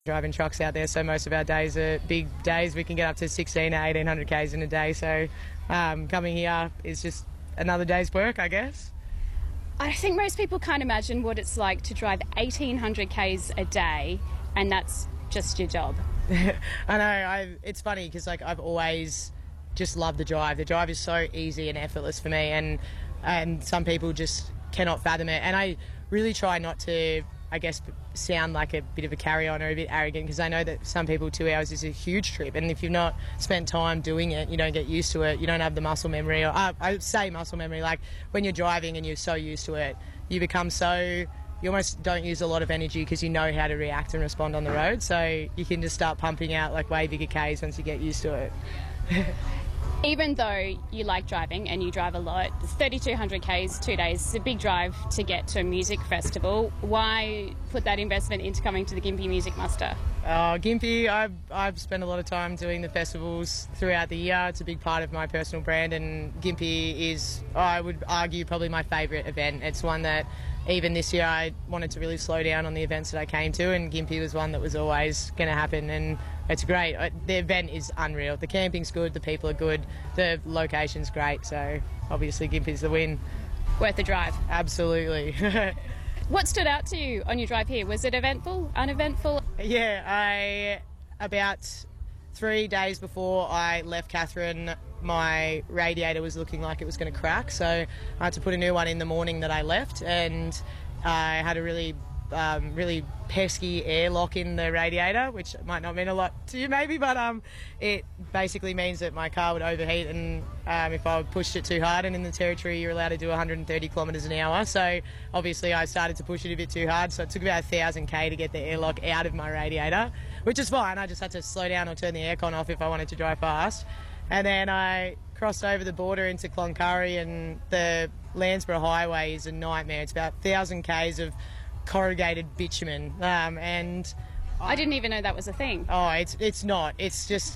driving trucks out there, so most of our days are big days. We can get up to 16 to 1800 k's in a day, so coming here is just another day's work, I guess. I think most people can't imagine what it's like to drive 1800 k's a day, and that's just your job. I know. It's funny because I've always just loved the drive. The drive is so easy and effortless for me, and some people just cannot fathom it. And I really try not to, I guess, sound like a bit of a carry-on or a bit arrogant, because I know that some people 2 hours is a huge trip, and if you've not spent time doing it, you don't get used to it, you don't have the muscle memory, or I say muscle memory, like when you're driving and you're so used to it, you almost don't use a lot of energy because you know how to react and respond on the road, so you can just start pumping out like way bigger Ks once you get used to it. Even though you like driving and you drive a lot, 3,200 k's 2 days is a big drive to get to a music festival. Why put that investment into coming to the Gympie Music Muster? Gympie, I've spent a lot of time doing the festivals throughout the year. It's a big part of my personal brand, and Gympie is, I would argue, probably my favourite event. It's one that even this year I wanted to really slow down on the events that I came to, and Gympie was one that was always going to happen, and it's great. The event is unreal. The camping's good, the people are good, the location's great, so obviously Gympie's the win. Worth the drive. Absolutely. What stood out to you on your drive here? Was it eventful, uneventful? Yeah, about 3 days before I left Katherine, my radiator was looking like it was going to crack, so I had to put a new one in the morning that I left, and I had a really pesky airlock in the radiator, which might not mean a lot to you maybe, but it basically means that my car would overheat, and if I pushed it too hard, and in the Territory you're allowed to do 130 kilometres an hour, so obviously I started to push it a bit too hard, so it took about 1,000 k to get the airlock out of my radiator, which is fine. I just had to slow down or turn the aircon off if I wanted to drive fast. And then I crossed over the border into Cloncurry, and the Landsborough Highway is a nightmare. It's about 1,000 k's of corrugated bitumen, and I didn't even know that was a thing. Oh, it's not. It's just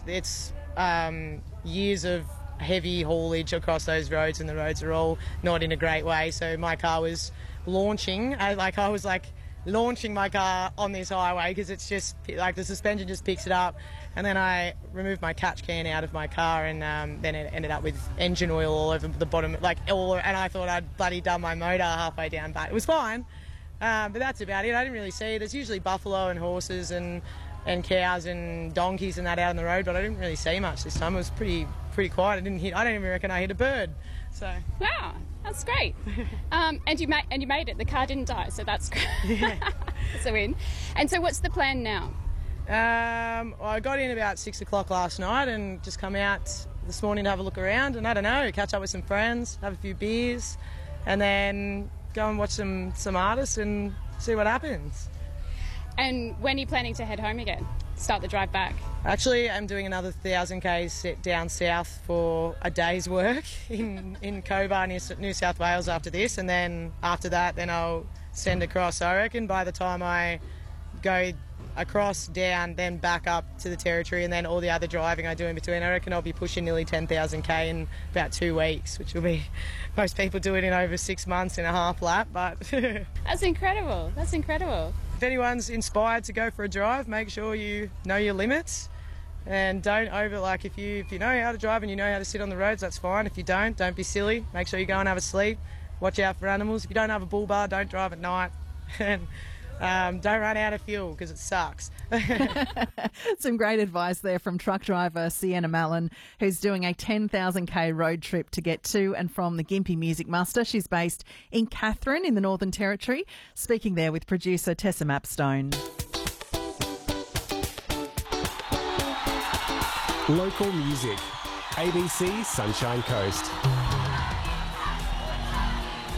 years of heavy haulage across those roads, and the roads are all not in a great way. So my car was launching. I was launching my car on this highway because it's just like the suspension just picks it up, and then I removed my catch can out of my car, and then it ended up with engine oil all over the bottom, and I thought I'd bloody done my motor halfway down, but it was fine. But that's about it. I didn't really see. There's usually buffalo and horses and cows and donkeys and that out on the road, but I didn't really see much this time. It was pretty quiet. I don't even reckon I hit a bird. So wow, that's great. And you made it. The car didn't die, so that's great. Yeah. That's a win. And so what's the plan now? Well, I got in about 6 o'clock last night and just come out this morning to have a look around, and I don't know, catch up with some friends, have a few beers, and then go and watch some artists and see what happens. And when are you planning to head home again? Start the drive back? Actually, I'm doing another 1,000 k's down south for a day's work in Cobar, New South Wales after this, and then after that, then I'll send across. So I reckon by the time I go across, down, then back up to the Territory, and then all the other driving I do in between, I reckon I'll be pushing nearly 10,000 k in about 2 weeks, which will be, most people do it in over 6 months in a half lap, but That's incredible. That's incredible. If anyone's inspired to go for a drive, make sure you know your limits, and don't if you know how to drive and you know how to sit on the roads, that's fine. If you don't be silly. Make sure you go and have a sleep. Watch out for animals. If you don't have a bull bar, don't drive at night. And don't run out of fuel because it sucks. Some great advice there from truck driver Sienna Mallon, who's doing a 10,000 k road trip to get to and from the Gympie Music Muster. She's based in Katherine in the Northern Territory, speaking there with producer Tessa Mapstone. Local music. ABC Sunshine Coast.